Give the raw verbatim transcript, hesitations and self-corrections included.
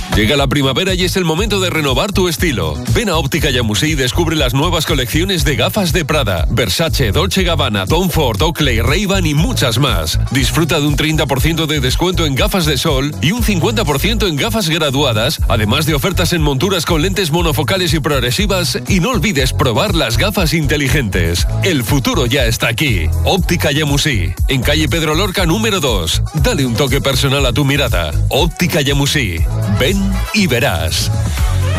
Llega la primavera y es el momento de renovar tu estilo. Ven a Óptica Yamusí y descubre las nuevas colecciones de gafas de Prada, Versace, Dolce Gabbana, Tom Ford, Oakley, Ray-Ban y muchas más. Disfruta de un treinta por ciento de descuento en gafas de sol y un cincuenta por ciento en gafas graduadas, además de ofertas en monturas con lentes monofocales y progresivas. Y no olvides probar las gafas inteligentes. El futuro ya está aquí. Óptica Yamusí, en calle Pedro Lorca número dos. Dale un toque personal a tu mirada. Óptica Yamusí. Ven y verás.